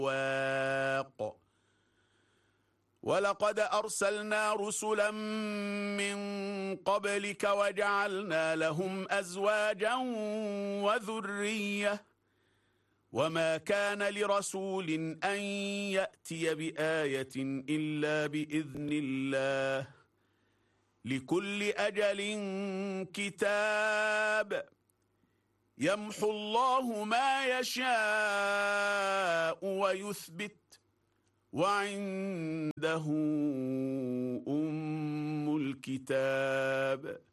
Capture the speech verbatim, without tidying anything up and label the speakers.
Speaker 1: الأسواق ولقد أرسلنا رسلا من قبلك وجعلنا لهم أزواجا وذرية وما كان لرسول أن يأتي بآية إلا بإذن الله لكل أجل كتاب يمحو الله ما يشاء ويثبت وعنده أم الكتاب.